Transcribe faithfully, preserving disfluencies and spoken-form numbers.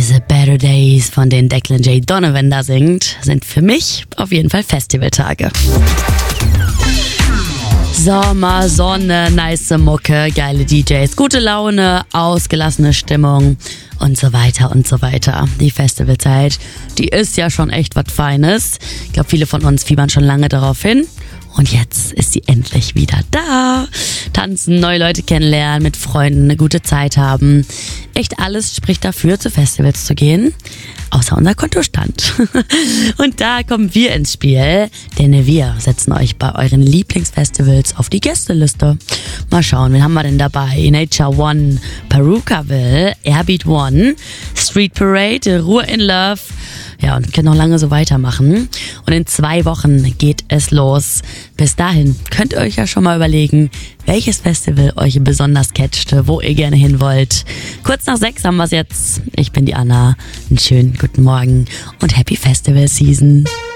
diese Better Days, von denen Declan J. Donovan da singt, sind für mich auf jeden Fall Festivaltage. Sommer, Sonne, nice Mucke, geile D Js, gute Laune, ausgelassene Stimmung und so weiter und so weiter. Die Festivalzeit, die ist ja schon echt was Feines. Ich glaube, viele von uns fiebern schon lange darauf hin. Und jetzt ist sie endlich wieder da. Tanzen, neue Leute kennenlernen, mit Freunden eine gute Zeit haben. Echt alles spricht dafür, zu Festivals zu gehen. Außer unser Kontostand. Und da kommen wir ins Spiel, denn wir setzen euch bei euren Lieblingsfestivals auf die Gästeliste. Mal schauen, wen haben wir denn dabei? Nature One, Perukaville, Airbeat One, Street Parade, Ruhr in Love. Ja, und wir können noch lange so weitermachen. Und in zwei Wochen geht es los. Bis dahin könnt ihr euch ja schon mal überlegen, welches Festival euch besonders catchte, wo ihr gerne hin wollt. Kurz nach sechs haben wir es jetzt. Ich bin die Anna. Einen schönen guten Morgen und Happy Festival Season.